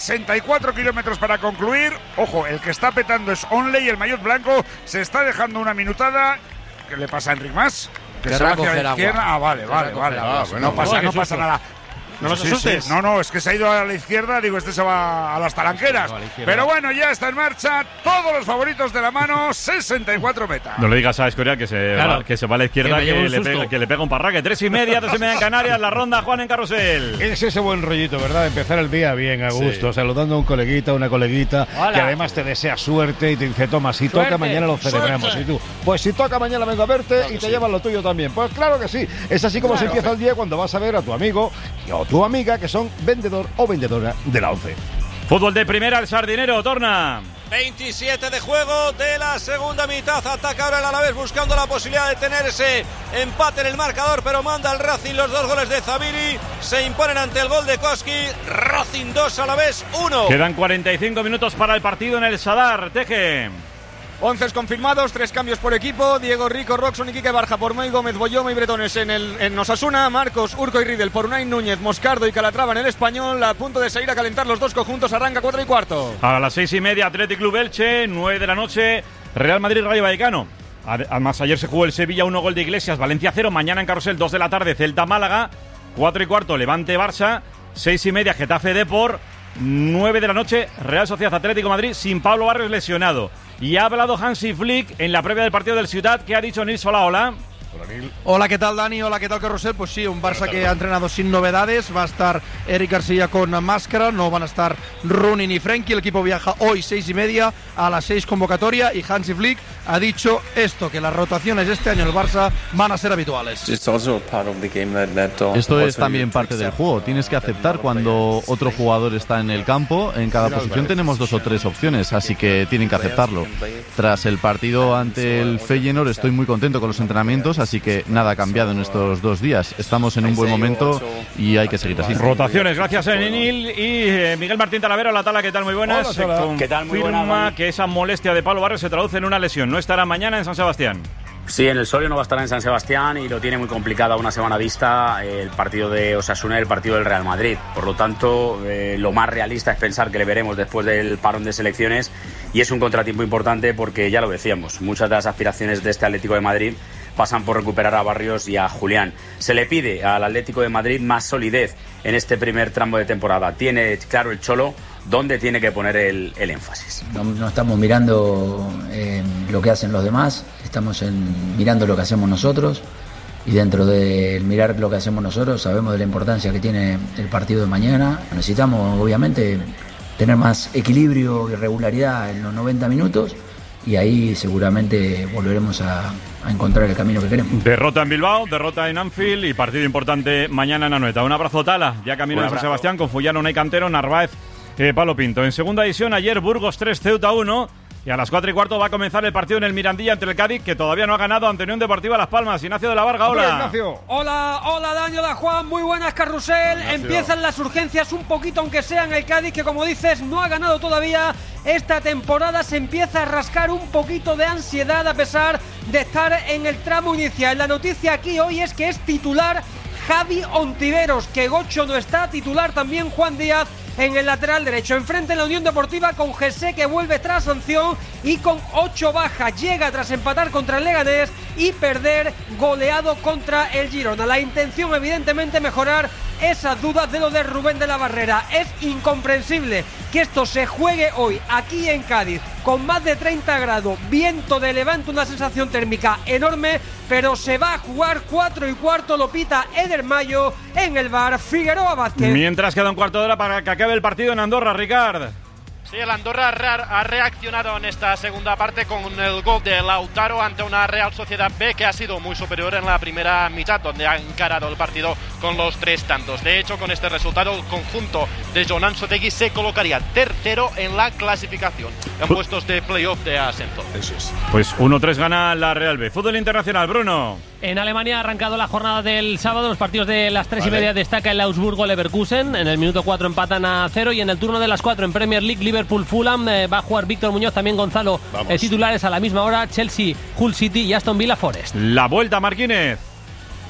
64 kilómetros para concluir. Ojo, el que está petando es Onley, el maillot blanco. Se está dejando una minutada. ¿Qué le pasa a Enric Mas? Que se va hacia la izquierda. Vale. No pasa nada. No los asustes. No, es que se ha ido a la izquierda. Digo, este se va a las talanqueras. Pero bueno, ya está en marcha. Todos los favoritos de la mano. 64 metas. No le digas a Escorial que se va a la izquierda, que le pega un parraque. 3:30 en Canarias. La ronda, Juan, en Carrusel. Es ese buen rollito, ¿verdad? Empezar el día bien, a gusto, saludando a un coleguita, una coleguita. Hola. Que además te desea suerte y te dice, toma, si toca mañana lo celebramos. Y tú, pues si toca mañana vengo a verte y te llevas lo tuyo también. Pues claro que sí. Es así como se empieza el día cuando vas a ver a tu amigo o tu amiga que son vendedor o vendedora de la 11. Fútbol de primera, el Sardinero, torna. 27 de juego de la segunda mitad. Ataca ahora el Alavés buscando la posibilidad de tener ese empate en el marcador, pero manda el Racing los 2 goles de Zabiri. Se imponen ante el gol de Koski. Racing 2, Alavés 1. Quedan 45 minutos para el partido en el Sadar. Teje. 11 confirmados, 3 cambios por equipo. Diego Rico, Roxon y Quique Barja por Moy Gómez, Boyoma y Bretones en Osasuna. Marcos, Urco y Riedel por Unai Núñez, Moscardo y Calatrava en el Español. A punto de salir a calentar los dos conjuntos. Arranca 4:15. A las 6:30, Athletic Club Elche. 9 de la noche, Real Madrid Rayo Vallecano. Además, ayer se jugó el Sevilla 1 gol de Iglesias, Valencia 0. Mañana en Carrusel 2 de la tarde, Celta Málaga. 4:15, Levante Barça. 6:30, Getafe Depor. 9 de la noche, Real Sociedad Atlético Madrid sin Pablo Barrios lesionado. Y ha hablado Hansi Flick en la previa del partido del Ciutat. ¿Qué ha dicho Nils? Hola. Hola, ¿qué tal, Dani? Hola, ¿qué tal, Carrusel? Pues sí, un Barça que ha entrenado sin novedades. Va a estar Eric García con máscara, no van a estar Rooney ni Frenkie. El equipo viaja hoy 6:30, a las 6 convocatoria, y Hansi Flick ha dicho esto, que las rotaciones este año en el Barça van a ser habituales. Esto es también parte del juego. Tienes que aceptar cuando otro jugador está en el campo. En cada posición tenemos 2 o 3 opciones, así que tienen que aceptarlo. Tras el partido ante el Feyenoord estoy muy contento con los entrenamientos, así que nada ha cambiado en estos 2 días. Estamos en un buen momento y hay que seguir así. Rotaciones, gracias a Enil. Y Miguel Martín Talavera, la Tala, ¿qué tal? Muy buenas. Hola. ¿Qué tal? Muy buenas. Confirma que esa molestia de Pablo Barrios se traduce en una lesión. No estará mañana en San Sebastián. Sí, en el Sorio no va a estar en San Sebastián y lo tiene muy complicado a una semana vista el partido de Osasuna y el partido del Real Madrid. Por lo tanto, lo más realista es pensar que le veremos después del parón de selecciones, y es un contratiempo importante porque, ya lo decíamos, muchas de las aspiraciones de este Atlético de Madrid pasan por recuperar a Barrios y a Julián. Se le pide al Atlético de Madrid más solidez en este primer tramo de temporada. Tiene claro el Cholo dónde tiene que poner el énfasis. No estamos mirando lo que hacen los demás, estamos mirando lo que hacemos nosotros, y dentro de mirar lo que hacemos nosotros sabemos de la importancia que tiene el partido de mañana. Necesitamos, obviamente, tener más equilibrio y regularidad en los 90 minutos, y ahí seguramente volveremos a encontrar el camino que queremos. Derrota en Bilbao, derrota en Anfield y partido importante mañana en Anoeta. Un abrazo, Tala, ya camino de San Sebastián con Fullano, Unai Cantero, Narváez, Palo Pinto. En segunda división, ayer Burgos 3, Ceuta 1. Y a las 4:15 va a comenzar el partido en el Mirandilla entre el Cádiz, que todavía no ha ganado ante Unión Deportiva Las Palmas. Ignacio de la Varga, hola. Hola, Dani, hola, Juan. Muy buenas, Carrusel. Ignacio. Empiezan las urgencias un poquito, aunque sea en el Cádiz, que como dices, no ha ganado todavía esta temporada. Se empieza a rascar un poquito de ansiedad a pesar de estar en el tramo inicial. La noticia aquí hoy es que es titular Javi Ontiveros, que Gocho no está, titular también Juan Díaz en el lateral derecho. Enfrente en la Unión Deportiva con Jesse, que vuelve tras sanción y con 8 bajas. Llega tras empatar contra el Leganés y perder goleado contra el Girona. La intención, evidentemente, mejorar esas dudas de lo de Rubén de la Barrera. Es incomprensible que esto se juegue hoy aquí en Cádiz con más de 30 grados, viento de levante, una sensación térmica enorme, pero se va a jugar 4:15, lo pita Eder Mayo en el bar Figueroa Vázquez. Mientras queda un cuarto de hora para que acabe el partido en Andorra, Ricard. Sí, el Andorra ha reaccionado en esta segunda parte con el gol de Lautaro ante una Real Sociedad B que ha sido muy superior en la primera mitad, donde ha encarado el partido con los 3 tantos. De hecho, con este resultado, el conjunto de Jon Ansotegui se colocaría tercero en la clasificación, en puestos de playoff de ascenso. Eso es. Pues 1-3 gana la Real B. Fútbol internacional, Bruno. En Alemania ha arrancado la jornada del sábado. Los partidos de las 3:30 destaca el Augsburgo-Leverkusen. En el minuto 4 empatan a 0. Y en el turno de las 4 en Premier League, Liverpool-Fulham, va a jugar Víctor Muñoz, también Gonzalo, titulares a la misma hora. Chelsea, Hull City y Aston Villa Forest. La vuelta, Marquínez.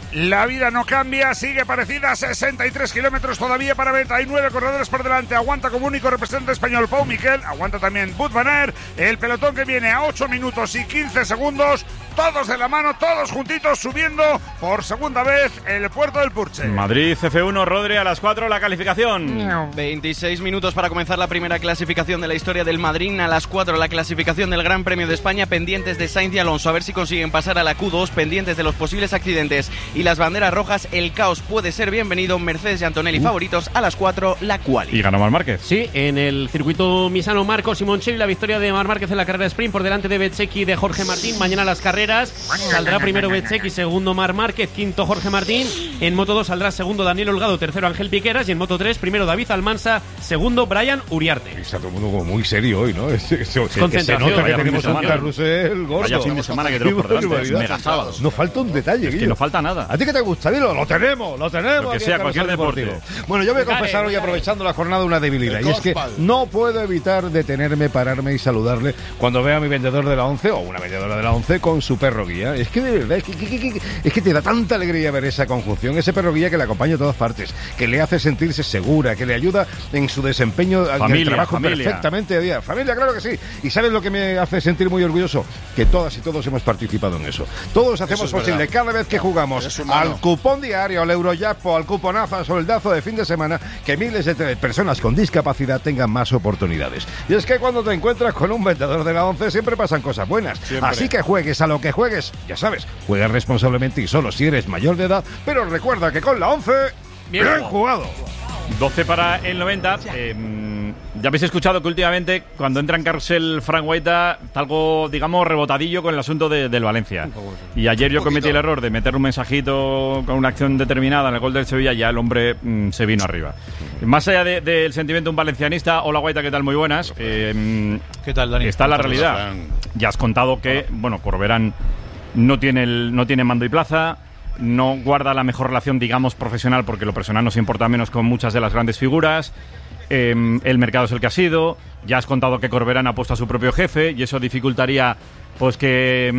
La vida no cambia, sigue parecida, 63 kilómetros todavía para ver, hay 9 corredores por delante, aguanta como único representante español Pau Miquel, aguanta también Wout van Aert, el pelotón que viene a 8 minutos y 15 segundos, todos de la mano, todos juntitos, subiendo por segunda vez el puerto del Purche. Madrid F1, Rodri, a las 4 la calificación. 26 minutos para comenzar la primera clasificación de la historia del Madrid, a las 4 la clasificación del Gran Premio de España, pendientes de Sainz y Alonso, a ver si consiguen pasar a la Q2, pendientes de los posibles accidentes y las banderas rojas. El caos puede ser bienvenido. Mercedes y Antonelli favoritos, a las 4 la quali. Y ganó Marc Márquez. Sí, en el circuito Misano, Marco Simoncelli, la victoria de Marc Márquez en la carrera sprint por delante de Bezzecchi y de Jorge Martín. Mañana las carreras saldrá primero Bezzecchi, segundo Marc Márquez, quinto Jorge Martín. En Moto 2 saldrá segundo Daniel Holgado, tercero Ángel Piqueras, y en Moto 3 primero David Almansa, segundo Brian Uriarte. Está todo el mundo como muy serio hoy, ¿no? Concentración. Se nota que tenemos a Carrusel gordo. Vaya fin de semana que tenemos por delante, mega sábado. No falta un detalle, es que no falta nada. ¿A ti qué te gusta? Dilo, lo tenemos. Lo que sea, cualquier deporte. Bueno, yo voy a confesar hoy, aprovechando la jornada, una debilidad. Y es que no puedo evitar detenerme, pararme y saludarle cuando veo a mi vendedor de la 11 o una vendedora de la 11 con su perro guía. Es que de verdad, es que te da tanta alegría ver esa conjunción, ese perro guía que le acompaña a todas partes, que le hace sentirse segura, que le ayuda en su desempeño, en el trabajo perfectamente de día. Familia, claro que sí. ¿Y sabes lo que me hace sentir muy orgulloso? Que todas y todos hemos participado en eso. Todos hacemos posible cada vez que jugamos al cupón diario, al Eurojackpot, al cuponazo, al soldazo de fin de semana, que miles de personas con discapacidad tengan más oportunidades. Y es que cuando te encuentras con un vendedor de la 11 siempre pasan cosas buenas. Siempre. Así que juegues a lo que juegues, ya sabes, juega responsablemente y solo si eres mayor de edad, pero recuerda que con la 11, bien jugado. 12 para el 90. Ya habéis escuchado que últimamente, cuando entra en carrusel Frank Guaita, está algo, digamos, rebotadillo con el asunto del Valencia. Y ayer yo cometí el error de meter un mensajito con una acción determinada en el gol del Sevilla, y ya el hombre se vino arriba. Más allá del sentimiento un valencianista, hola Guaita, ¿qué tal? Muy buenas. ¿Qué tal, Dani? Está la realidad. Ya has contado que, bueno, Corberán no tiene mando y plaza, no guarda la mejor relación, digamos, profesional, porque lo personal nos importa menos con muchas de las grandes figuras. El mercado es el que ha sido. Ya has contado que Corberán ha puesto a su propio jefe y eso dificultaría pues que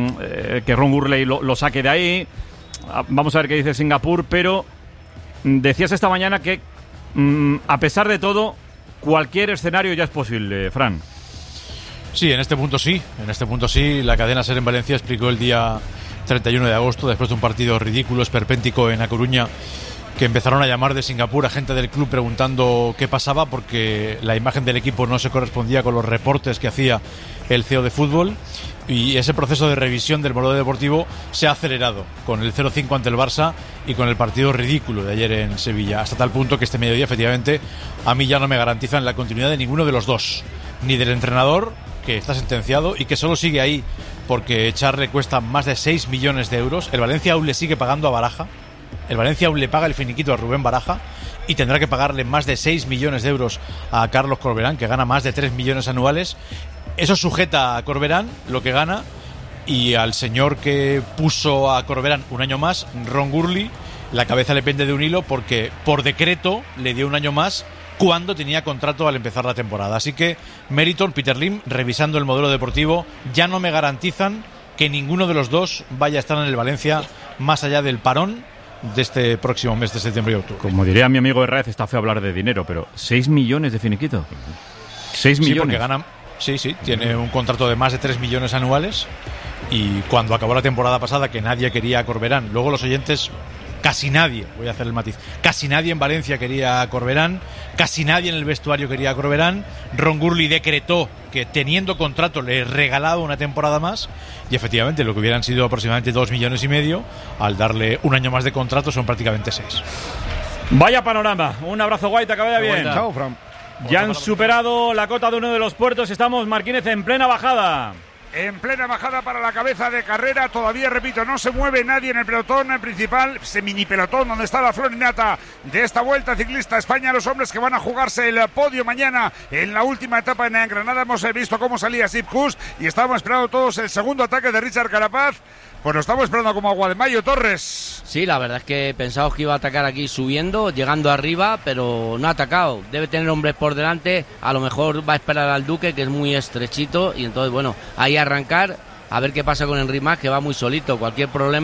Ron Gurley lo saque de ahí. Vamos a ver qué dice Singapur, pero decías esta mañana que a pesar de todo cualquier escenario ya es posible, Fran. Sí, en este punto sí. La cadena SER en Valencia explicó el día 31 de agosto, después de un partido ridículo, esperpéntico en A Coruña, que empezaron a llamar de Singapur a gente del club preguntando qué pasaba, porque la imagen del equipo no se correspondía con los reportes que hacía el CEO de fútbol, y ese proceso de revisión del modelo deportivo se ha acelerado con el 0-5 ante el Barça y con el partido ridículo de ayer en Sevilla, hasta tal punto que este mediodía efectivamente a mí ya no me garantizan la continuidad de ninguno de los dos, ni del entrenador, que está sentenciado y que solo sigue ahí porque echarle cuesta más de 6 millones de euros. El Valencia aún le sigue pagando a Baraja. El Valencia aún le paga el finiquito a Rubén Baraja y tendrá que pagarle más de 6 millones de euros a Carlos Corberán, que gana más de 3 millones anuales. Eso sujeta a Corberán, lo que gana, y al señor que puso a Corberán un año más, Ron Gurley, la cabeza le pende de un hilo porque por decreto le dio un año más cuando tenía contrato al empezar la temporada. Así que Meriton, Peter Lim, revisando el modelo deportivo, ya no me garantizan que ninguno de los dos vaya a estar en el Valencia más allá del parón de este próximo mes de septiembre y octubre. Como diría mi amigo Herrera, está feo hablar de dinero, pero 6 millones de finiquito. 6 millones. Sí, porque ganan. Sí, tiene un contrato de más de 3 millones anuales, y cuando acabó la temporada pasada, que nadie quería a Corberán, luego los oyentes, casi nadie, voy a hacer el matiz, casi nadie en Valencia quería a Corberán, casi nadie en el vestuario quería a Corberán. Ron Gurley decretó que teniendo contrato le regalaba una temporada más, y efectivamente lo que hubieran sido aproximadamente 2 millones y medio, al darle un año más de contrato son prácticamente 6. Vaya panorama. Un abrazo, Guaita, que vaya bien. Chao, Fran. Ya han superado la cota de uno de los puertos. Estamos, Marquínez, en plena bajada. En plena bajada para la cabeza de carrera. Todavía, repito, no se mueve nadie en el pelotón principal, ese mini pelotón donde está la florinata de esta Vuelta Ciclista España. Los hombres que van a jugarse el podio mañana en la última etapa en Granada. Hemos visto cómo salía Sepp Kuss y estábamos esperando todos el segundo ataque de Richard Carapaz. Pues lo estamos esperando como agua de mayo, Torres. Sí, la verdad es que pensábamos que iba a atacar aquí subiendo, llegando arriba, pero no ha atacado. Debe tener hombres por delante, a lo mejor va a esperar al Duque, que es muy estrechito, y entonces, bueno, ahí arrancar, a ver qué pasa con Enric Mas, que va muy solito. Cualquier problema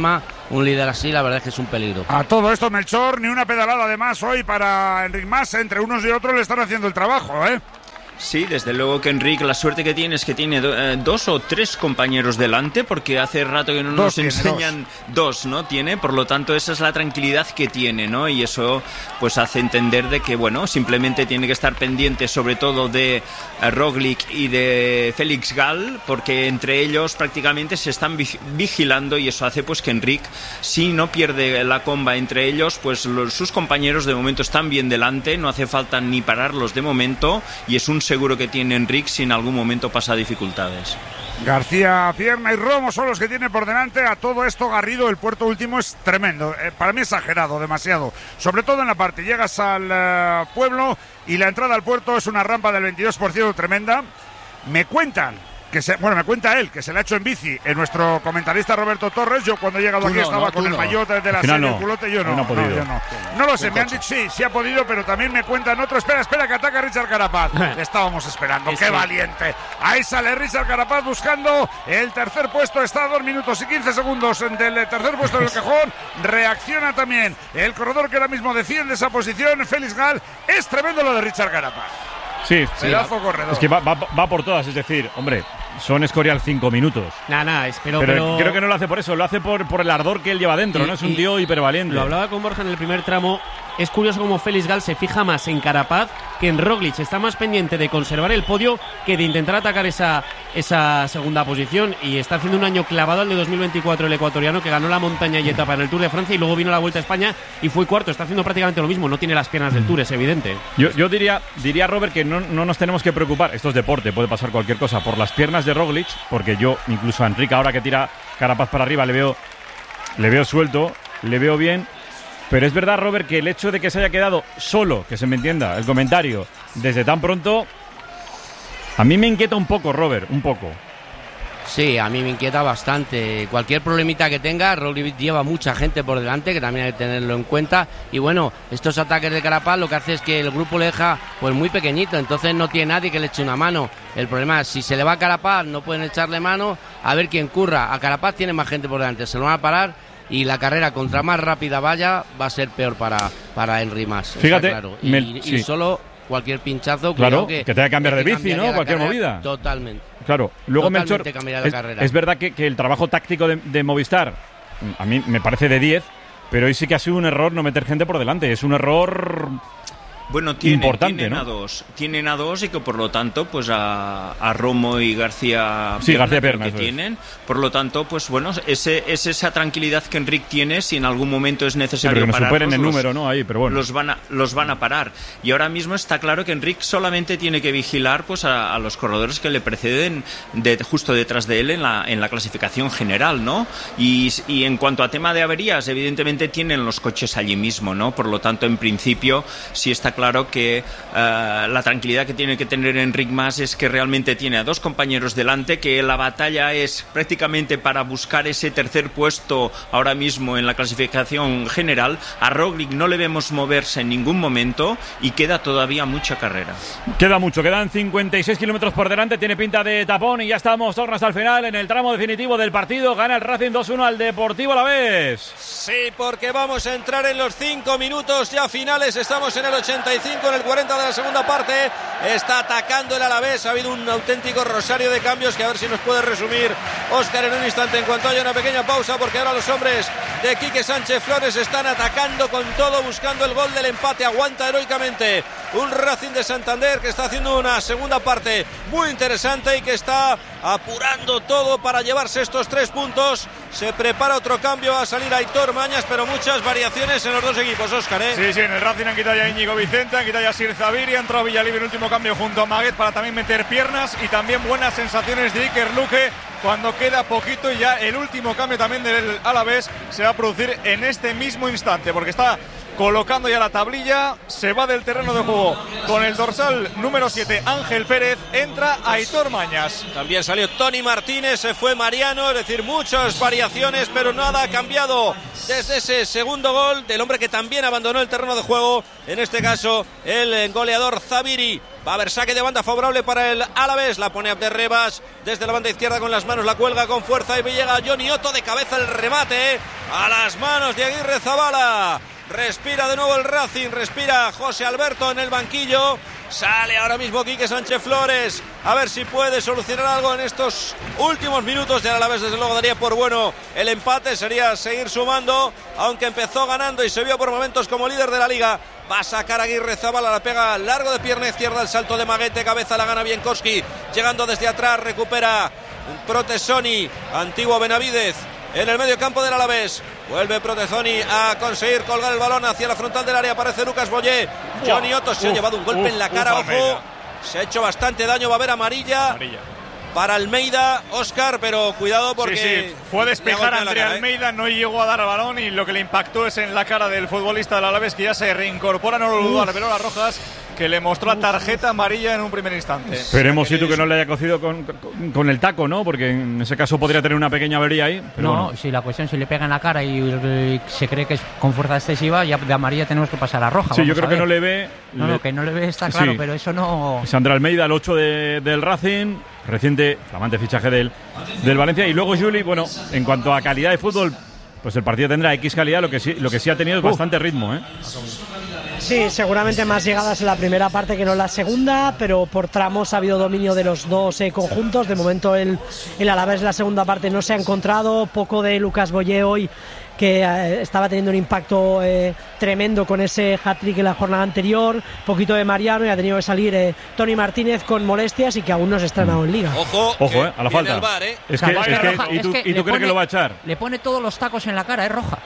un líder así, la verdad es que es un peligro. A todo esto, Melchor, ni una pedalada de más hoy para Enric Mas. Entre unos y otros le están haciendo el trabajo, ¿eh? Sí, desde luego que Enric, la suerte que tiene es que tiene 2 o 3 compañeros delante, porque hace rato que no nos enseñan dos, ¿no? Tiene, por lo tanto esa es la tranquilidad que tiene, ¿no? Y eso pues hace entender de que, bueno, simplemente tiene que estar pendiente sobre todo de Roglic y de Félix Gall, porque entre ellos prácticamente se están vigilando, y eso hace pues que Enric, si no pierde la comba entre ellos, pues sus compañeros de momento están bien delante, no hace falta ni pararlos de momento, y es un seguro que tiene Enric si en algún momento pasa dificultades. García Pierna y Romo son los que tiene por delante. A todo esto, Garrido, el puerto último es tremendo, para mí exagerado, demasiado, sobre todo en la parte, llegas al pueblo y la entrada al puerto es una rampa del 22% tremenda. Me cuentan me cuenta él que se la ha hecho en bici nuestro comentarista Roberto Torres. Yo cuando he llegado aquí estaba con el maillot de la serie del culote. Yo no lo sé, me han dicho sí ha podido, pero también me cuentan otro. Espera que ataca Richard Carapaz. Le estábamos esperando, qué valiente. Ahí sale Richard Carapaz buscando el tercer puesto. Está a 2 minutos y 15 segundos del tercer puesto del cajón. Reacciona también el corredor que ahora mismo defiende esa posición, Félix Gall. Es tremendo lo de Richard Carapaz. Sí, pedazo corredor. Es que va por todas, es decir, hombre, son Escorial 5 minutos. Pero creo que no lo hace por eso, lo hace por el ardor que él lleva dentro, ¿no? Es un tío hipervaliente. Lo hablaba con Borja en el primer tramo. Es curioso cómo Félix Gall se fija más en Carapaz que en Roglic. Está más pendiente de conservar el podio que de intentar atacar esa segunda posición. Y está haciendo un año clavado al de 2024 el ecuatoriano, que ganó la montaña y etapa en el Tour de Francia y luego vino a la Vuelta a España y fue cuarto. Está haciendo prácticamente lo mismo. No tiene las piernas del Tour, es evidente. Yo diría, Robert, que no nos tenemos que preocupar. Esto es deporte, puede pasar cualquier cosa. Por las piernas de Roglic, porque yo, incluso a Enric, ahora que tira Carapaz para arriba, le veo suelto, le veo bien. Pero es verdad, Robert, que el hecho de que se haya quedado solo, que se me entienda el comentario, desde tan pronto, a mí me inquieta un poco, Robert, un poco. Sí, a mí me inquieta bastante. Cualquier problemita que tenga, Roglic lleva mucha gente por delante, que también hay que tenerlo en cuenta. Y bueno, estos ataques de Carapaz lo que hace es que el grupo le deja pues muy pequeñito, entonces no tiene nadie que le eche una mano. El problema es, si se le va a Carapaz, no pueden echarle mano, a ver quién curra. A Carapaz tiene más gente por delante, se lo van a parar. Y la carrera, contra más rápida vaya, va a ser peor para Enric Mas. Fíjate, claro. Y solo cualquier pinchazo, claro, que tenga que cambiar de bici, ¿no? Cualquier movida. Totalmente. Claro, luego Melchor, carrera. Es verdad que el trabajo táctico de Movistar a mí me parece de 10, pero hoy sí que ha sido un error no meter gente por delante. Es un error... Bueno, tienen a dos y que por lo tanto pues a Romo y García Pierna que tienen, por lo tanto pues bueno, es esa tranquilidad que Enric tiene si en algún momento es necesario pararlos, superen el número, ¿no? Ahí, pero bueno. Los van a parar, y ahora mismo está claro que Enric solamente tiene que vigilar pues a los corredores que le preceden justo detrás de él en la clasificación general, ¿no? Y en cuanto a tema de averías, evidentemente tienen los coches allí mismo, ¿no? Por lo tanto, en principio sí está claro que la tranquilidad que tiene que tener Enric Mas es que realmente tiene a dos compañeros delante, que la batalla es prácticamente para buscar ese tercer puesto ahora mismo en la clasificación general. A Roglic no le vemos moverse en ningún momento y queda todavía mucha carrera. Queda mucho, quedan 56 kilómetros por delante, tiene pinta de tapón y ya estamos tornas al final en el tramo definitivo del partido. Gana el Racing 2-1 al Deportivo Alavés. Sí, porque vamos a entrar en los 5 minutos ya finales, estamos en el 85, en el 40 de la segunda parte, está atacando el Alavés, ha habido un auténtico rosario de cambios que a ver si nos puede resumir Óscar en un instante en cuanto haya una pequeña pausa, porque ahora los hombres de Quique Sánchez Flores están atacando con todo, buscando el gol del empate. Aguanta heroicamente un Racing de Santander que está haciendo una segunda parte muy interesante y que está apurando todo para llevarse estos 3 puntos. Se prepara otro cambio, a salir Aitor Mañas, pero muchas variaciones en los dos equipos, Óscar, ¿eh? Sí, en el Racing han quitado ya a Íñigo Vicente, han quitado ya a Sir Zaviri, ha entrado Villalibre en último cambio junto a Maguet para también meter piernas, y también buenas sensaciones de Iker Luque cuando queda poquito, y ya el último cambio también del Alavés se va a producir en este mismo instante, porque está colocando ya la tablilla, se va del terreno de juego con el dorsal número 7 Ángel Pérez, entra Aitor Mañas. También salió Tony Martínez, se fue Mariano, es decir, muchas variaciones, pero nada ha cambiado desde ese segundo gol del hombre que también abandonó el terreno de juego, en este caso el goleador Zabiri. Va a haber saque de banda favorable para el Alavés, la pone Abderrebas desde la banda izquierda con las manos, la cuelga con fuerza y llega Johnny Otto de cabeza, el remate a las manos de Aguirrezabala. Respira de nuevo el Racing, respira José Alberto en el banquillo. Sale ahora mismo Quique Sánchez Flores, a ver si puede solucionar algo en estos últimos minutos. Ya a la vez, desde luego, daría por bueno el empate, sería seguir sumando, aunque empezó ganando y se vio por momentos como líder de la liga. Va a sacar Aguirrezabala, la pega largo de pierna izquierda, el salto de Maguete, cabeza la gana Bienkowski, llegando desde atrás, recupera Protesoni, antiguo Benavidez. En el medio campo del Alavés, vuelve Protezoni a conseguir colgar el balón hacia la frontal del área, aparece Lucas Boyé. Johnny Otto se ha llevado un golpe en la cara, ojo, se ha hecho bastante daño, va a haber amarilla para Almeida, Óscar, pero cuidado porque... Sí, fue despejar a André Almeida, no llegó a dar al balón y lo que le impactó es en la cara del futbolista del Alavés, que ya se reincorpora, no lo dudó, reveló las rojas, que le mostró la tarjeta amarilla en un primer instante. Esperemos, si tú, que no le haya cocido con el taco, ¿no? Porque en ese caso podría tener una pequeña avería ahí. Pero no, bueno. Si la cuestión se le pega en la cara y se cree que es con fuerza excesiva, ya de amarilla tenemos que pasar a roja. Sí, yo creo que no le ve. Que no le ve está claro, sí. Pero eso no... Sandra Almeida, el 8 del Racing, reciente, flamante fichaje del Valencia. Y luego Juli, bueno, en cuanto a calidad de fútbol, pues el partido tendrá X calidad, lo que sí ha tenido es bastante ritmo, ¿eh? Sí, seguramente más llegadas en la primera parte que no en la segunda, pero por tramos ha habido dominio de los dos conjuntos. De momento el Alavés en la segunda parte no se ha encontrado, poco de Lucas Boyé hoy, que estaba teniendo un impacto tremendo con ese hat-trick en la jornada anterior, poquito de Mariano, y ha tenido que salir Tony Martínez con molestias y que aún no se ha estrenado en Liga. Ojo, a la falta. VAR, Es que ¿y tú crees que lo va a echar? Le pone todos los tacos en la cara, es roja.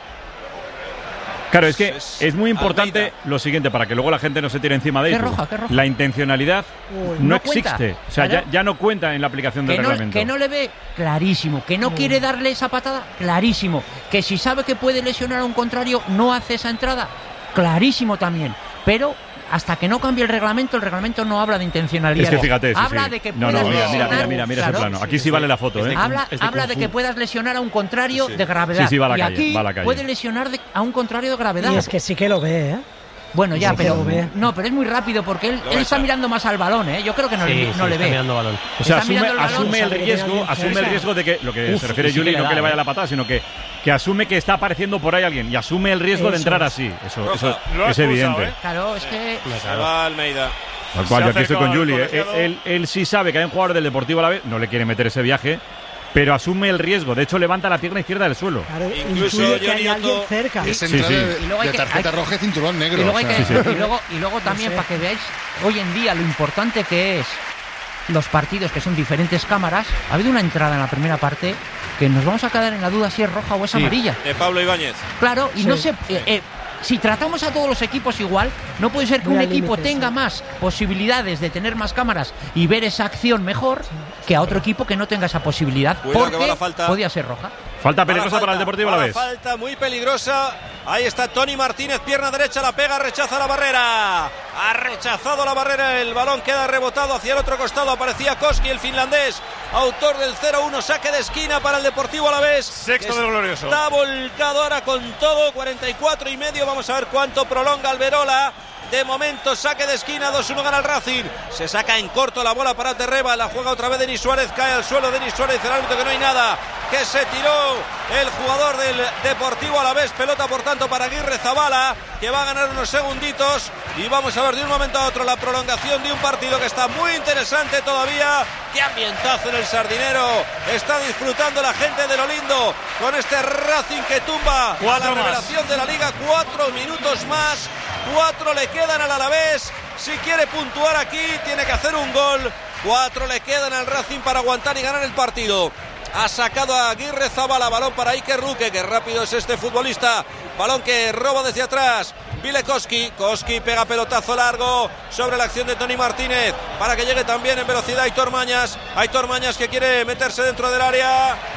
Claro, es que es muy importante Almeida. Lo siguiente, para que luego la gente no se tire encima de ello. ¿Qué roja? La intencionalidad no existe. O sea, ya no cuenta en la aplicación del reglamento. Que no le ve, clarísimo. Que no quiere darle esa patada, clarísimo. Que si sabe que puede lesionar a un contrario, no hace esa entrada, clarísimo también. Pero hasta que no cambie el reglamento no habla de intencionalidad. Es que fíjate, habla de que puedas lesionar. Mira ese plano. Aquí sí vale la foto, ¿eh? Habla de que puedas lesionar a un contrario de gravedad. Sí, va a la calle, va a la calle. Puede lesionar a un contrario de gravedad. Y es que sí que lo ve, ¿eh? Bueno, ya, pero es muy rápido porque él está mirando más al balón, ¿eh? Yo creo que no le ve. Mirando balón. O sea, asume el riesgo de que, lo que se refiere Juli, no que le vaya la patada, sino que asume que está apareciendo por ahí alguien y asume el riesgo de entrar así. Eso es evidente. Claro, es que... Se va Almeida. Tal cual, yo aquí estoy con Juli. Él sí sabe que hay un jugador del Deportivo Alavés, no le quiere meter ese viaje, pero asume el riesgo. De hecho, levanta la pierna izquierda del suelo. Claro, incluso que hay alguien cerca. Es entrada de tarjeta roja y cinturón negro. Y luego también, para que veáis hoy en día lo importante que es los partidos, que son diferentes cámaras. Ha habido una entrada en la primera parte que nos vamos a quedar en la duda si es roja o es amarilla. De Pablo Ibáñez. Claro, y no sé... si tratamos a todos los equipos igual, no puede ser que un equipo tenga más posibilidades de tener más cámaras y ver esa acción mejor que a otro equipo que no tenga esa posibilidad. Porque podía ser roja. Falta peligrosa para el Deportivo Alavés. Falta muy peligrosa. Ahí está Tony Martínez, pierna derecha, la pega, rechaza la barrera. Ha rechazado la barrera, el balón queda rebotado hacia el otro costado. Aparecía Koski, el finlandés, autor del 0-1, saque de esquina para el Deportivo Alavés. Sexto del glorioso. Está volcado ahora con todo, 44,5. Vamos a ver cuánto prolonga Alberola. De momento, saque de esquina, 2-1 gana el Racing. Se saca en corto la bola para Terreba, la juega otra vez Denis Suárez, cae al suelo Denis Suárez, el árbitro que no hay nada, que se tiró el jugador del Deportivo Alavés, pelota por tanto para Aguirrezabala, que va a ganar unos segunditos, y vamos a ver de un momento a otro la prolongación de un partido que está muy interesante todavía. Qué ambientazo en el Sardinero, está disfrutando la gente de lo lindo con este Racing que tumba a la revelación de la Liga. 4 minutos más, 4 le quedan al Alavés. Si quiere puntuar aquí tiene que hacer un gol. 4 le quedan al Racing para aguantar y ganar el partido. Ha sacado a Aguirrezabala, balón para Iker Luque, que rápido es este futbolista. Balón que roba desde atrás. Vile Koski pega pelotazo largo sobre la acción de Tony Martínez para que llegue también en velocidad Aitor Mañas que quiere meterse dentro del área.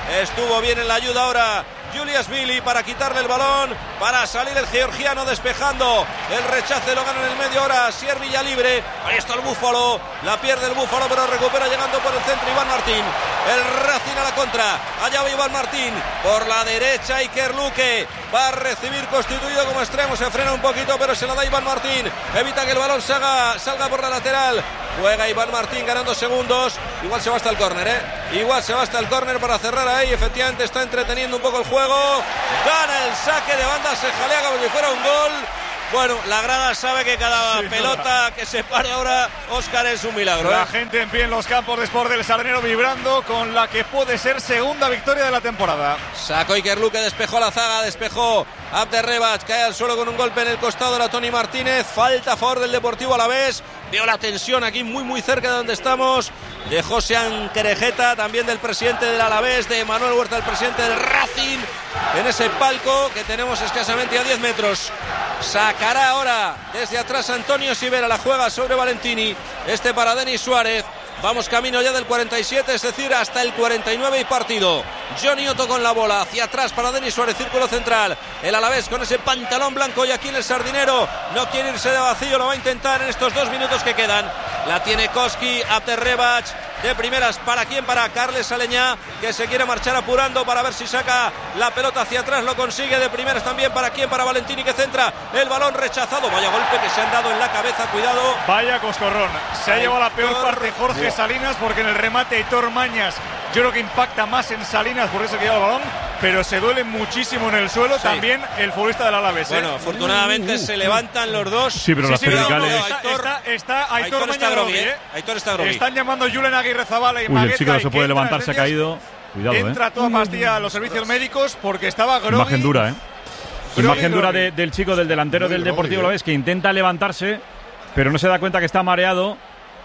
Estuvo bien en la ayuda ahora Julius Billy para quitarle el balón, para salir el georgiano despejando. El rechace lo gana en el medio ahora Sier Villalibre. Ahí está el Búfalo, la pierde el Búfalo, pero recupera llegando por el centro Iván Martín. El Racing a la contra, allá va Iván Martín, por la derecha Iker Luque, va a recibir constituido como extremo, se frena un poquito, pero se la da Iván Martín, evita que el balón salga por la lateral. Juega Iván Martín ganando segundos. Igual se va hasta el córner, igual se va hasta el córner para cerrar ahí. Efectivamente está entreteniendo un poco el juego. Gana el saque de banda, se jalea como si fuera un gol. Bueno, la grada sabe que cada pelota que se para ahora, Óscar, es un milagro. La gente en pie en los campos de Sport del Sardinero vibrando con la que puede ser segunda victoria de la temporada. Sacó Iker Luque, despejó la zaga, despejó Abderrebac, cae al suelo con un golpe en el costado de la Toni Martínez. Falta a favor del Deportivo Alavés. Veo la tensión aquí muy cerca de donde estamos, de José Anquerejeta, también del presidente del Alavés, de Manuel Huerta, el presidente del Racing, en ese palco que tenemos escasamente a 10 metros. Sacará ahora desde atrás Antonio Sivera, la juega sobre Valentini, este para Denis Suárez. Vamos camino ya del 47, es decir, hasta el 49 y partido. Johnny Otto con la bola, hacia atrás para Denis Suárez, círculo central. El Alavés con ese pantalón blanco y aquí en el Sardinero no quiere irse de vacío, lo va a intentar en estos 2 minutos que quedan. La tiene Koski, Abderrebac, de primeras, ¿para quién? Para Carles Aleñá, que se quiere marchar apurando para ver si saca la pelota hacia atrás, lo consigue. De primeras también, ¿para quién? Para Valentini, que centra el balón rechazado. Vaya golpe que se han dado en la cabeza, cuidado. Vaya coscorrón, se ha llevado la peor parte Jorge Salinas, porque en el remate Aitor Mañas yo creo que impacta más en Salinas, por eso que lleva el balón, pero se duele muchísimo en el suelo también el futbolista del Alavés. Bueno, afortunadamente se levantan los dos. Sí, pero las cervicales... Está Aitor Mañas está Grogui, Aitor está Grogui. Están llamando Julen Aguirrezabala y Uy, Magueta, el chico no se puede levantar, se ha líneas. caído. Cuidado, Entra toda pastilla a los servicios médicos porque estaba Grogui. Imagen dura, Imagen dura del chico, del delantero del Deportivo Alavés, que intenta levantarse, pero no se da cuenta que está mareado.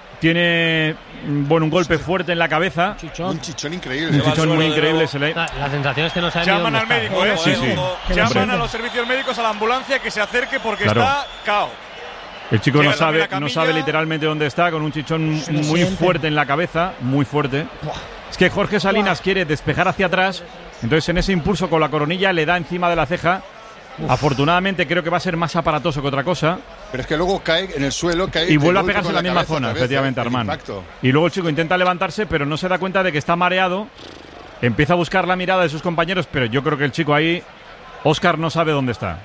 Tiene un golpe fuerte en la cabeza. Un chichón increíble. Un chichón muy increíble. La sensación es que no saben llaman al médico, Sí. Llaman a los servicios médicos, a la ambulancia, que se acerque porque está cao. El chico no sabe literalmente dónde está, con un chichón muy fuerte en la cabeza, muy fuerte. Es que Jorge Salinas quiere despejar hacia atrás, entonces en ese impulso con la coronilla le da encima de la ceja. Afortunadamente creo que va a ser más aparatoso que otra cosa. Pero es que luego cae en el suelo, y vuelve a pegarse en la misma zona, efectivamente, Armand. Y luego el chico intenta levantarse, pero no se da cuenta de que está mareado. Empieza a buscar la mirada de sus compañeros, pero yo creo que el chico ahí, Óscar, no sabe dónde está.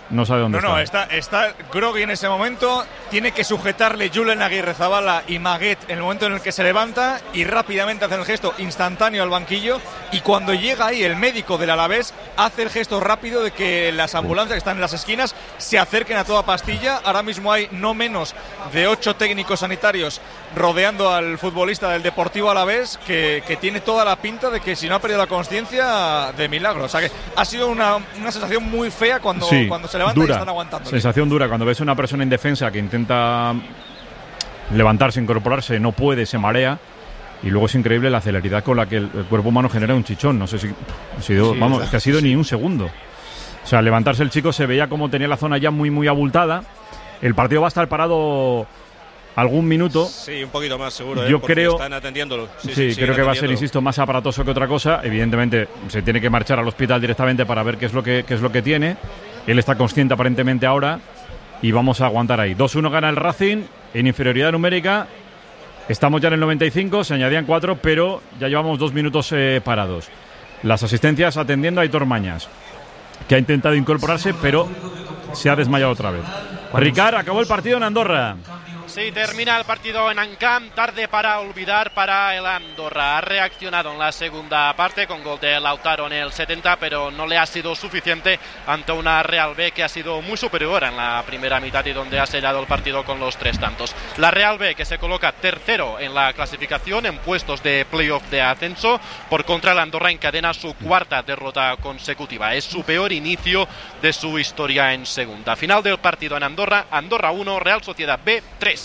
Está Grogui en ese momento. Tiene que sujetarle Julen Aguirrezabala y Maguet en el momento en el que se levanta y rápidamente hace el gesto instantáneo al banquillo. Y cuando llega ahí el médico del Alavés, hace el gesto rápido de que las ambulancias que están en las esquinas se acerquen a toda pastilla. Ahora mismo hay no menos de 8 técnicos sanitarios rodeando al futbolista del Deportivo Alavés, que tiene toda la pinta de que si no ha perdido la consciencia, de milagro. O sea que ha sido una sensación muy fea cuando se levanta dura, y están aguantando. Sensación dura cuando ves a una persona indefensa que intenta levantarse, incorporarse, no puede, se marea. Y luego es increíble la celeridad con la que el cuerpo humano genera un chichón. No sé si ha sido, que ha sido ni un segundo. O sea, levantarse el chico se veía como tenía la zona ya muy abultada. El partido va a estar parado algún minuto. Sí, un poquito más seguro. Yo creo. Están atendiéndolo. Sí, creo que va a ser, insisto, más aparatoso que otra cosa. Evidentemente, se tiene que marchar al hospital directamente para ver qué es lo que tiene. Él está consciente aparentemente ahora y vamos a aguantar ahí. 2-1 gana el Racing en inferioridad numérica. Estamos ya en el 95, se añadían 4, pero ya llevamos 2 minutos parados. Las asistencias atendiendo a Aitor Mañas, que ha intentado incorporarse, pero se ha desmayado otra vez. Ricard, acabó el partido en Andorra. Sí, termina el partido en Ancamp, tarde para olvidar para el Andorra. Ha reaccionado en la segunda parte con gol de Lautaro en el 70, pero no le ha sido suficiente ante una Real B que ha sido muy superior en la primera mitad y donde ha sellado el partido con los 3 tantos. La Real B, que se coloca tercero en la clasificación en puestos de playoff de ascenso. Por contra, el Andorra encadena su 4ª derrota consecutiva. Es su peor inicio de su historia en segunda. Final del partido en Andorra, Andorra 1, Real Sociedad B 3.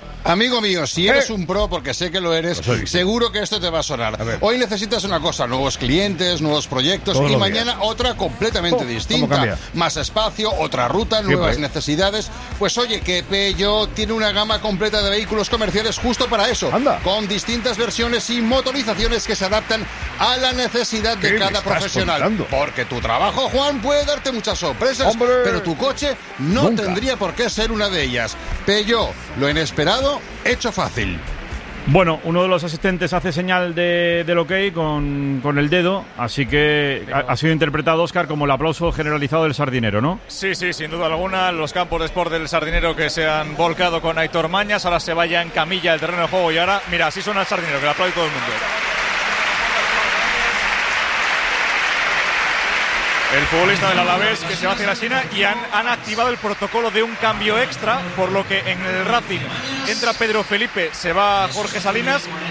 Amigo mío, si eres un pro, porque sé que lo eres, seguro que esto te va a sonar. Hoy necesitas una cosa, nuevos clientes, nuevos proyectos, y mañana otra completamente distinta. Más espacio, otra ruta, nuevas necesidades. Pues oye, que Peugeot tiene una gama completa de vehículos comerciales justo para eso. Con distintas versiones y motorizaciones que se adaptan a la necesidad de cada profesional. Porque tu trabajo, Juan, puede darte muchas sorpresas, pero tu coche no tendría por qué ser una de ellas. Peugeot, lo inesperado hecho fácil. Bueno, uno de los asistentes hace señal del ok con el dedo, así que ha sido interpretado, Óscar, como el aplauso generalizado del Sardinero, ¿no? Sí, sin duda alguna. Los campos de sport del Sardinero que se han volcado con Aitor Mañas, ahora se vaya en camilla el terreno de juego y ahora, mira, así suena el Sardinero, que lo aplaude todo el mundo. El futbolista del Alavés que se va hacia la esquina y han activado el protocolo de un cambio extra, por lo que en el Racing entra Pedro Felipe, se va Jorge Salinas